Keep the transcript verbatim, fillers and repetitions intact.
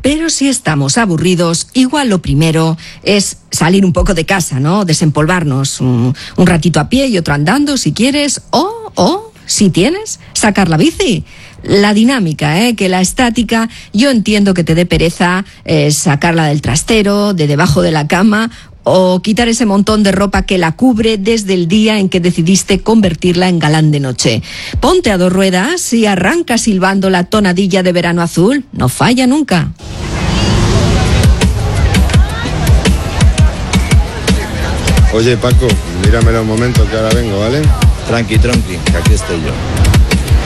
Pero si estamos aburridos, igual lo primero es salir un poco de casa, ¿no? Desempolvarnos un, un ratito a pie y otro andando, si quieres, o, o, si tienes, sacar la bici. La dinámica, ¿eh? Que la estática, yo entiendo que te dé pereza eh, sacarla del trastero, de debajo de la cama, o quitar ese montón de ropa que la cubre desde el día en que decidiste convertirla en galán de noche. Ponte a dos ruedas y arranca silbando la tonadilla de Verano Azul. No falla nunca. Oye, Paco, míramelo un momento que ahora vengo, ¿vale? Tranqui, tranqui, que aquí estoy yo.